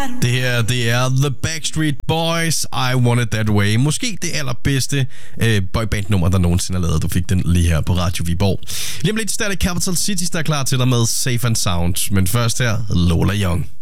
Det her, det er The Backstreet Boys, I Want It That Way. Måske det allerbedste boyband-nummer, der nogensinde er lavet. Du fik den lige her på Radio Viborg. Lige om lidt, der er det Capital Cities, der er klar til dig med Safe and Sound. Men først her, Lola Young.